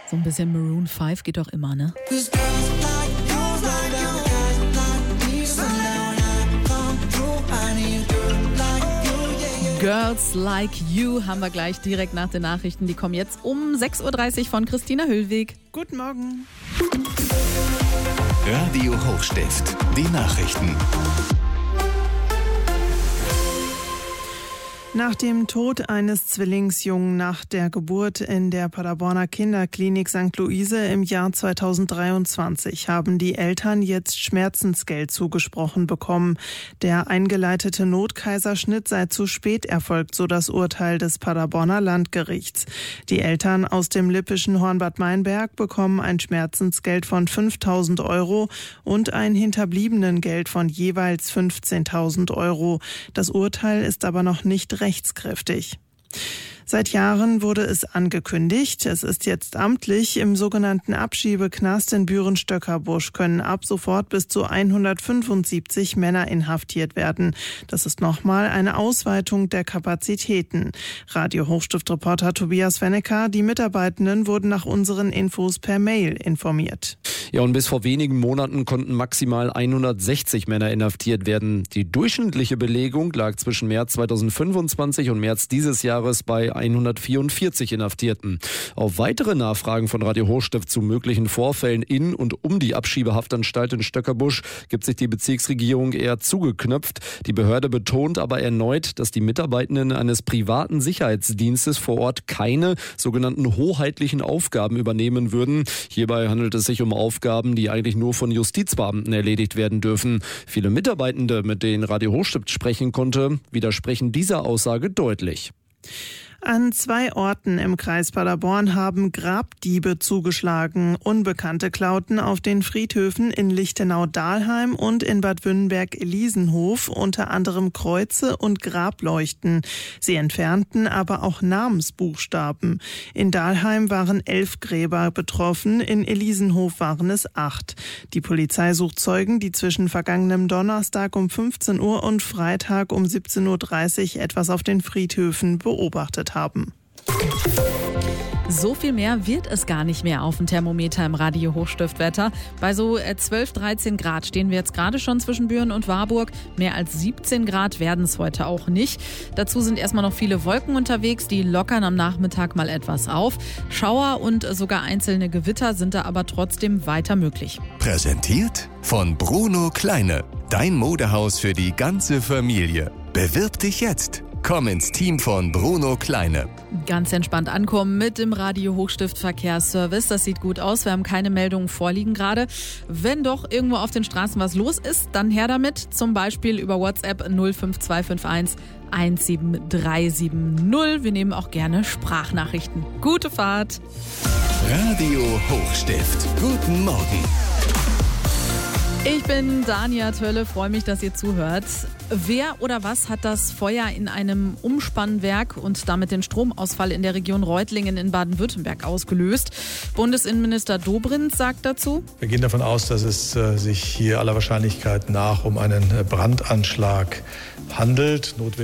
So ein bisschen Maroon 5 geht doch immer, ne? Girls Like You haben wir gleich direkt nach den Nachrichten. Die kommen jetzt um 6.30 Uhr von Christina Höllweg. Guten Morgen. Radio Hochstift, die Nachrichten. Nach dem Tod eines Zwillingsjungen nach der Geburt in der Paderborner Kinderklinik St. Luise im Jahr 2023 haben die Eltern jetzt Schmerzensgeld zugesprochen bekommen. Der eingeleitete Notkaiserschnitt sei zu spät erfolgt, so das Urteil des Paderborner Landgerichts. Die Eltern aus dem lippischen Hornbad Meinberg bekommen ein Schmerzensgeld von 5.000 € und ein Hinterbliebenengeld von jeweils 15.000 €. Das Urteil ist aber noch nicht rechtskräftig. Seit Jahren wurde es angekündigt. Es ist jetzt amtlich. Im sogenannten Abschiebeknast in Büren-Stöckerbusch können ab sofort bis zu 175 Männer inhaftiert werden. Das ist nochmal eine Ausweitung der Kapazitäten. Radio Hochstift-Reporter Tobias Wennecker, die Mitarbeitenden wurden nach unseren Infos per Mail informiert. Ja, und bis vor wenigen Monaten konnten maximal 160 Männer inhaftiert werden. Die durchschnittliche Belegung lag zwischen März 2025 und März dieses Jahres bei 144 Inhaftierten. Auf weitere Nachfragen von Radio Hochstift zu möglichen Vorfällen in und um die Abschiebehaftanstalt in Stöckerbusch gibt sich die Bezirksregierung eher zugeknöpft. Die Behörde betont aber erneut, dass die Mitarbeitenden eines privaten Sicherheitsdienstes vor Ort keine sogenannten hoheitlichen Aufgaben übernehmen würden. Hierbei handelt es sich um Aufgaben, die eigentlich nur von Justizbeamten erledigt werden dürfen. Viele Mitarbeitende, mit denen Radio Hochstift sprechen konnte, widersprechen dieser Aussage deutlich. An 2 Orten im Kreis Paderborn haben Grabdiebe zugeschlagen. Unbekannte klauten auf den Friedhöfen in Lichtenau-Dahlheim und in Bad Wünnenberg-Elisenhof unter anderem Kreuze und Grableuchten. Sie entfernten aber auch Namensbuchstaben. In Dahlheim waren 11 Gräber betroffen, in Elisenhof waren es 8. Die Polizei sucht Zeugen, die zwischen vergangenem Donnerstag um 15 Uhr und Freitag um 17.30 Uhr etwas auf den Friedhöfen beobachtet haben. So viel mehr wird es gar nicht mehr auf dem Thermometer im Radio Hochstiftwetter. Bei so 12, 13 Grad stehen wir jetzt gerade schon zwischen Büren und Warburg. Mehr als 17 Grad werden es heute auch nicht. Dazu sind erstmal noch viele Wolken unterwegs, die lockern am Nachmittag mal etwas auf. Schauer und sogar einzelne Gewitter sind da aber trotzdem weiter möglich. Präsentiert von Bruno Kleine. Dein Modehaus für die ganze Familie. Bewirb dich jetzt. Komm ins Team von Bruno Kleine. Ganz entspannt ankommen mit dem Radio Hochstift Verkehrsservice. Das sieht gut aus. Wir haben keine Meldungen vorliegen gerade. Wenn doch irgendwo auf den Straßen was los ist, dann her damit. Zum Beispiel über WhatsApp 05251 17370. Wir nehmen auch gerne Sprachnachrichten. Gute Fahrt. Radio Hochstift. Guten Morgen. Ich bin Dania Tölle, freue mich, dass ihr zuhört. Wer oder was hat das Feuer in einem Umspannwerk und damit den Stromausfall in der Region Reutlingen in Baden-Württemberg ausgelöst? Bundesinnenminister Dobrindt sagt dazu: Wir gehen davon aus, dass es sich hier aller Wahrscheinlichkeit nach um einen Brandanschlag handelt.